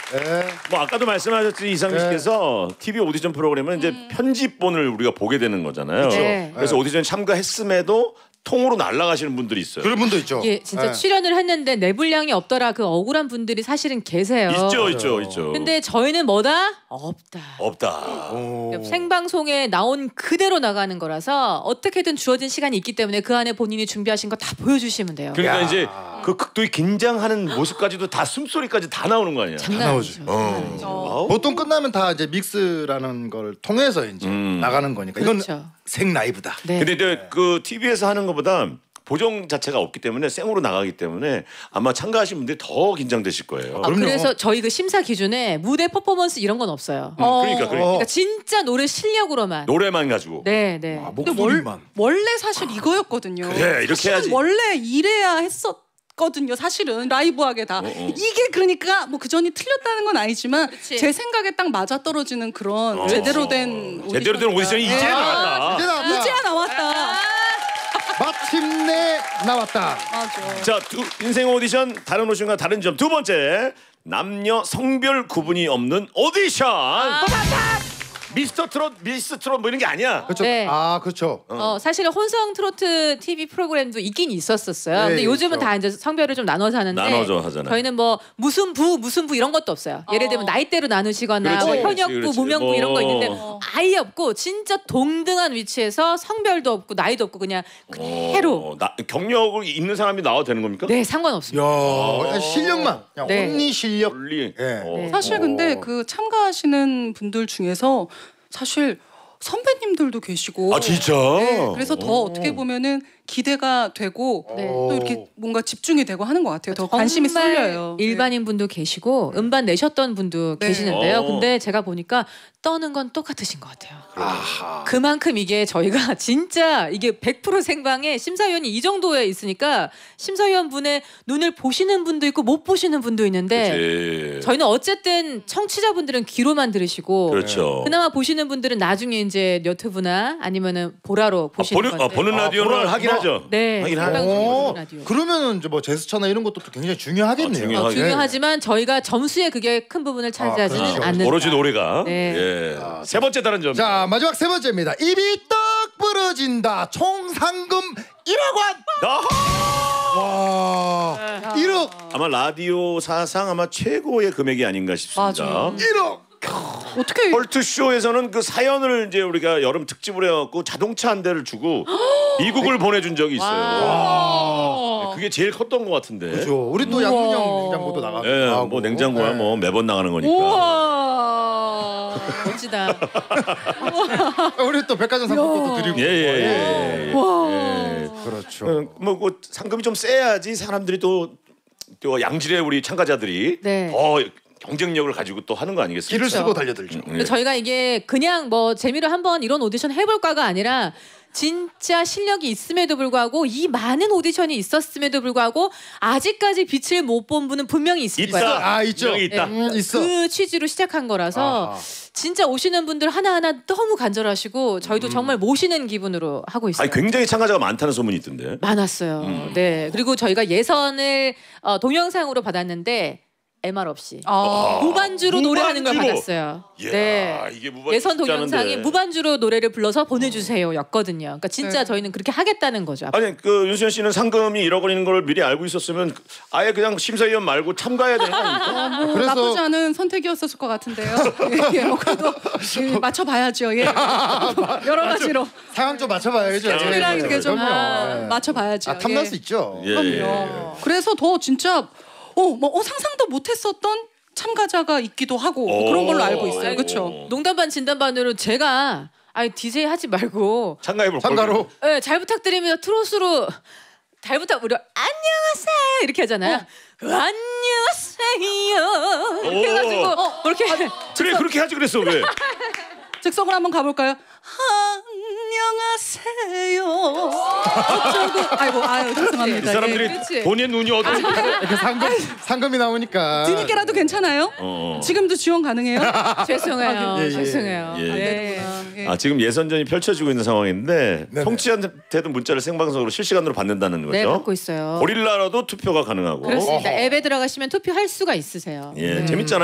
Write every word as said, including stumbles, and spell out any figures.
네. 뭐 아까도 말씀하셨지 이상민 씨께서 네. 티비 오디션 프로그램은 이제 음. 편집본을 우리가 보게 되는 거잖아요. 네. 그래서 오디션 참가했음에도 통으로 날아가시는 분들이 있어요. 그런 분도 있죠. 예, 진짜 네. 출연을 했는데 내 분량이 없더라. 그 억울한 분들이 사실은 계세요. 있죠, 맞아요. 있죠, 있죠. 근데 저희는 뭐다? 없다. 없다. 그러니까 생방송에 나온 그대로 나가는 거라서 어떻게든 주어진 시간이 있기 때문에 그 안에 본인이 준비하신 거 다 보여주시면 돼요. 그러니까 야. 이제 그 극도의 긴장하는 모습까지도 다 숨소리까지 다 나오는 거 아니야? 장난 아니죠. 어. 어. 보통 끝나면 다 이제 믹스라는 걸 통해서 이제 음. 나가는 거니까 그렇죠. 이건 생 라이브다. 네. 근데 이제 그 티비에서 하는 것보다 보정 자체가 없기 때문에 생으로 나가기 때문에 아마 참가하신 분들이 더 긴장되실 거예요. 아, 그래서 저희 그 심사 기준에 무대 퍼포먼스 이런 건 없어요. 음, 그러니까, 그러니까. 그러니까 진짜 노래 실력으로만. 노래만 가지고. 네, 네. 아, 근데 목소리만. 월, 원래 사실 이거였거든요. 그래, 이렇게 사실은 해야지. 원래 이래야 했었. 거든요. 사실은 라이브하게 다 어, 어. 이게 그러니까 뭐 그 전이 틀렸다는 건 아니지만 그치. 제 생각에 딱 맞아 떨어지는 그런 어. 제대로 된 오디션 제대로 된 오디션이 이제 네. 나왔다. 이제 나왔다. 이제야 나왔다. 마침내 나왔다. 맞아. 자, 두, 인생 오디션 다른 오디션과 다른 점 두 번째 남녀 성별 구분이 없는 오디션. 미스터 트롯, 미스 트롯 뭐 이런 게 아니야. 그렇죠. 네. 아 그렇죠. 어, 사실은 혼성 트로트 티비 프로그램도 있긴 있었었어요. 네, 근데 요즘은 그렇죠. 다 이제 성별을 좀 나눠서 하는데 나눠서 하잖아요. 저희는 뭐 무슨 부 무슨 부 이런 것도 없어요. 예를 들면 어. 나이대로 나누시거나 그렇지, 뭐 그렇지, 현역부, 그렇지. 무명부 이런 거 있는데 어. 아예 없고 진짜 동등한 위치에서 성별도 없고 나이도 없고 그냥 그대로. 어, 나, 경력을 있는 사람이 나와도 되는 겁니까? 네, 상관없습니다. 야 실력만. 그냥 네. 언니 실력. 원리. 예. 어. 사실 근데 그 참가하시는 분들 중에서 사실 선배님들도 계시고 아 진짜? 네, 그래서 더 어떻게 보면은 기대가 되고 네. 또 이렇게 뭔가 집중이 되고 하는 것 같아요. 더 관심이 정말 쏠려요. 일반인 분도 계시고 음반 내셨던 분도 네. 계시는데요. 어. 근데 제가 보니까 떠는 건 똑같으신 것 같아요. 아하. 그만큼 이게 저희가 진짜 이게 백 퍼센트 생방에 심사위원이 이 정도에 있으니까 심사위원 분의 눈을 보시는 분도 있고 못 보시는 분도 있는데 그치. 저희는 어쨌든 청취자분들은 귀로만 들으시고 그렇죠. 그나마 보시는 분들은 나중에 이제 유튜브나 아니면은 보라로 아, 보시는 보는, 건데. 아, 보는 아, 라디오를 보라- 하긴 뭐- 하죠. 네. 하긴 하죠. 생방송 오, 보는 라디오. 그러면은 이제 뭐 제스처나 이런 것도 또 굉장히 중요하겠네요. 아, 중요하- 어, 중요하게. 중요하지는 저희가 점수에 그게 큰 부분을 차지하지는 그렇죠. 않는다. 오로지 노래가. 네. 예. 세 번째 다른 점. 자 마지막 세 번째입니다. 입이 떡 부러진다. 총 상금 일억 원. 와 일억. 아마 라디오 사상 아마 최고의 금액이 아닌가 싶습니다. 맞아요. 일억. 어떻게 헐트 쇼에서는 그 사연을 이제 우리가 여름 특집으로 해갖고 자동차 한 대를 주고 미국을 보내준 적이 있어요. 와. 그게 제일 컸던 것 같은데. 그렇죠. 우리 또 양문형 냉장고도 나가고. 예, 하고. 뭐 냉장고야 네. 뭐 매번 나가는 거니까. 우와 멋지다. 우리 또 백화점 상품권도 드리고. 예예예. 예, 예. 예. 그렇죠. 뭐, 뭐 상금이 좀 세야지 사람들이 또, 또 양질의 우리 참가자들이 네. 더 경쟁력을 가지고 또 하는 거 아니겠습니까? 길을 쓰고 달려들죠. 음, 근데 예. 저희가 이게 그냥 뭐 재미로 한번 이런 오디션 해볼까가 아니라 진짜 실력이 있음에도 불구하고 이 많은 오디션이 있었음에도 불구하고 아직까지 빛을 못 본 분은 분명히 있을 있다. 거예요. 아 있죠. 분명히 있다. 음, 있어. 그 취지로 시작한 거라서 아하. 진짜 오시는 분들 하나하나 너무 간절하시고 저희도 정말 모시는 기분으로 하고 있어요. 아니 굉장히 참가자가 많다는 소문이 있던데. 많았어요. 음. 네. 그리고 저희가 예선을 어, 동영상으로 받았는데 엠알 없이 아, 무반주로 노래하는 걸 무반주로? 받았어요. 이야, 네. 이게 무반주 예선 쉽지 동영상에 않은데. 무반주로 노래를 불러서 보내주세요였거든요. 그러니까 진짜 네. 저희는 그렇게 하겠다는 거죠. 아니 그 윤수현 씨는 상금이 일억 원인 걸 미리 알고 있었으면 아예 그냥 심사위원 말고 참가해야 되는 거 아닙니까? 뭐 그래서- 나쁘지 않은 선택이었을 것 같은데요. 예, 예, 뭐 그래도 예, 맞춰봐야죠. 예. 여러 가지로 상황 좀 맞춰봐야죠. 스케줄이랑 이렇게 좀 그럼요. 아, 예. 맞춰봐야죠. 아 탐날 예. 수 있죠. 예, 그럼요. 예, 예. 그래서 더 진짜 어, 뭐 어, 상상도 못했었던 참가자가 있기도 하고 뭐 그런 걸로 알고 있어요. 그렇죠? 농담 반 진담 반으로 제가 아니 디제이 하지 말고 참가해볼 참가로. 네, 잘 부탁드립니다. 트롯으로 잘 부탁 우리 안녕하세요 이렇게 하잖아요. 안녕하세요 이렇게 해가지고 어, 그렇게 그래 그렇게 하지 그랬어 왜? 즉석으로 한번 가볼까요? 안녕하세요. 저쪽은 아이고 아유 이 죄송합니다. 사람들이 예. 그렇지. 본인 눈이 어두워. 이렇게 상금 상금이 나오니까. 드니께라도 괜찮아요? 어. 지금도 지원 가능해요? 죄송해요. 예, 예. 죄송해요. 예. 네. 예. 아 지금 예선전이 펼쳐지고 있는 상황인데 네네. 청취자한테도 문자를 생방송으로 실시간으로 받는다는 거죠. 네, 받고 있어요. 고릴라로도 투표가 가능하고. 그렇습니다. 어허. 앱에 들어가시면 투표할 수가 있으세요. 예, 네. 재밌잖아요.